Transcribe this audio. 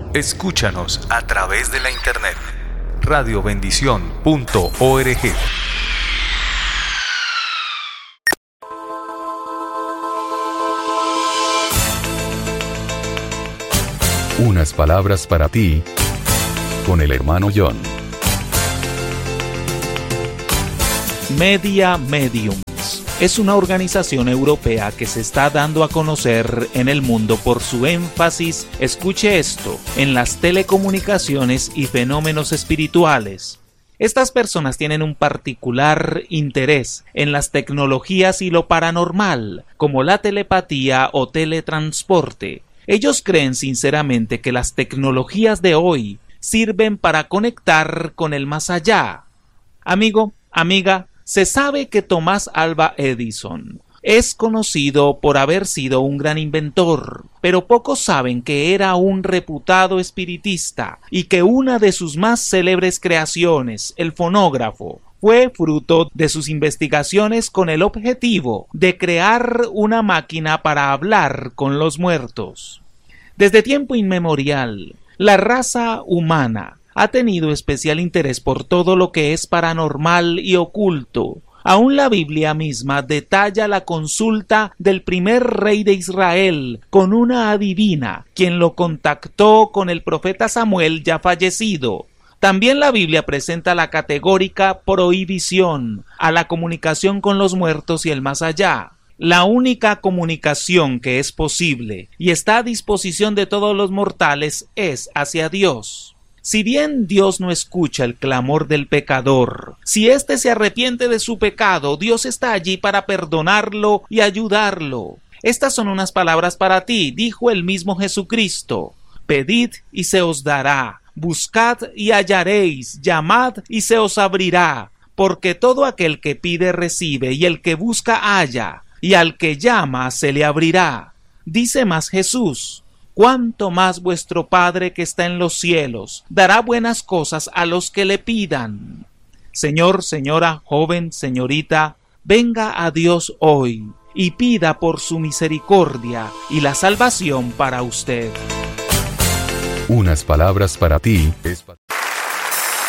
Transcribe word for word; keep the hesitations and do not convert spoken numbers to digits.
Escúchanos a través de la internet. radio bendición punto org. Unas palabras para ti, con el hermano John. Media Mediums es una organización europea que se está dando a conocer en el mundo por su énfasis, escuche esto, en las telecomunicaciones y fenómenos espirituales. Estas personas tienen un particular interés en las tecnologías y lo paranormal, como la telepatía o teletransporte. Ellos creen sinceramente que las tecnologías de hoy sirven para conectar con el más allá. Amigo, amiga, se sabe que Thomas Alva Edison es conocido por haber sido un gran inventor, pero pocos saben que era un reputado espiritista y que una de sus más célebres creaciones, el fonógrafo, fue fruto de sus investigaciones con el objetivo de crear una máquina para hablar con los muertos. Desde tiempo inmemorial, la raza humana ha tenido especial interés por todo lo que es paranormal y oculto. Aún la Biblia misma detalla la consulta del primer rey de Israel con una adivina, quien lo contactó con el profeta Samuel ya fallecido. También la Biblia presenta la categórica prohibición a la comunicación con los muertos y el más allá. La única comunicación que es posible y está a disposición de todos los mortales es hacia Dios. Si bien Dios no escucha el clamor del pecador, si éste se arrepiente de su pecado, Dios está allí para perdonarlo y ayudarlo. Estas son unas palabras para ti, dijo el mismo Jesucristo. Pedid y se os dará, buscad y hallaréis, llamad y se os abrirá, porque todo aquel que pide recibe, y el que busca halla, y al que llama se le abrirá. Dice más Jesús: cuánto más vuestro Padre que está en los cielos dará buenas cosas a los que le pidan. Señor, señora, joven, señorita, venga a Dios hoy y pida por su misericordia y la salvación para usted. Unas palabras para ti es para